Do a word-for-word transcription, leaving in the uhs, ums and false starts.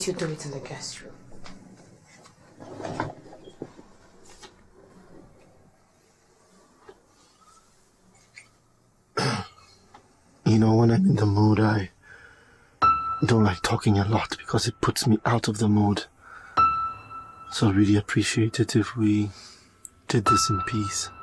You do it in the guest room. You know, when I'm in the mood, I don't like talking a lot because it puts me out of the mood. So I'd really appreciate it if we did this in peace.